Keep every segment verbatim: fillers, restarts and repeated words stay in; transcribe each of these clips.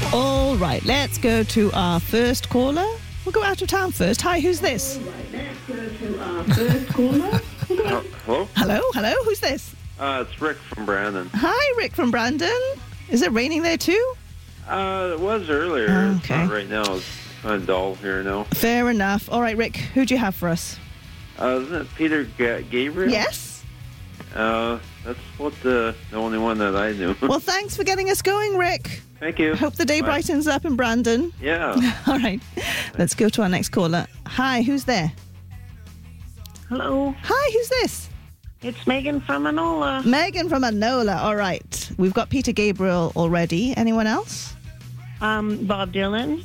All right, let's go to our first caller. We'll go out of town first. Hi, who's this? Let's go to our first caller. Uh, hello? Hello, hello, who's this? Uh, it's Rick from Brandon. Hi, Rick from Brandon. Is it raining there too? Uh, it was earlier. It's Okay. not right now. It's kind of dull here now. Fair enough. All right, Rick, who do you have for us? Uh, isn't it Peter Ga- Gabriel? Yes? Uh, that's what the, the only one that I knew. Well, thanks for getting us going, Rick. Thank you. Hope the day Bye. brightens up in Brandon. Yeah. All right, let's go to our next caller. Hi, who's there? Hello, Hi, who's this? it's Megan from Anola. Megan from Anola. All right, we've got Peter Gabriel already. Anyone else? Um, Bob Dylan.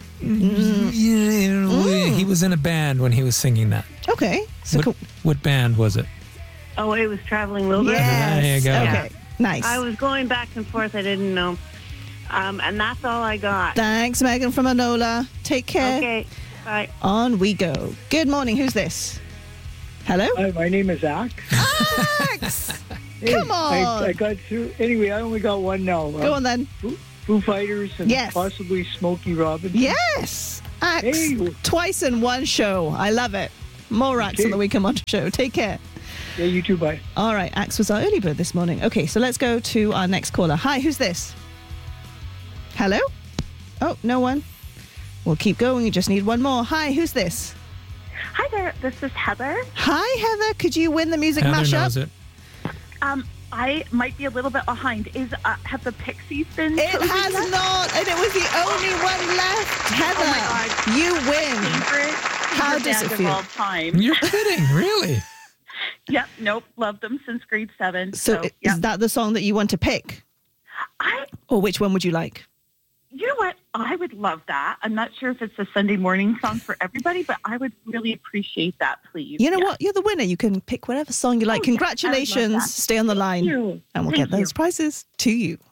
Yeah, he was in a band when he was singing that. Okay. So What, cool. what band was it? Oh, it was Traveling Wilburys. Yes. There you go. Okay. Nice. I was going back and forth. I didn't know. Um, and that's all I got. Thanks, Megan from Anola. Take care. Okay, bye. On we go. Good morning. Who's this? Hello? Hi, my name is Axe. Axe! Hey, Come on. I, I got through. Anyway, I only got one now. Go on then. Foo, Foo Fighters and Yes. possibly Smokey Robinson. Yes! Axe. Hey. Twice in one show. I love it. More Axe Okay. on the Weekend Monster Show. Take care. Yeah, you too. Bye. All right, Axe was our early bird this morning. Okay, so let's go to our next caller. Hi, who's this? Hello? Oh, no one. We'll keep going. You just need one more. Hi, who's this? Hi there, this is Heather. Hi, Heather. Could you win the music Heather mashup? knows it. Um, I might be a little bit behind. Is uh, have the Pixies been? It chosen has yet? not, and it was the only one left. Heather, Oh my God. you win. Favorite, How favorite does it band feel? Of all time. You're kidding, really? Yep. Nope. Loved them since grade seven. So, So, is yeah. that the song that you want to pick? I. Or which one would you like? You know what? I would love that. I'm not sure if it's a Sunday morning song for everybody, but I would really appreciate that, please. You know Yeah. what? You're the winner. You can pick whatever song you like. Oh, yeah, I would love Congratulations. that. Stay on the line. Thank you. And we'll Thank get those you. prizes to you.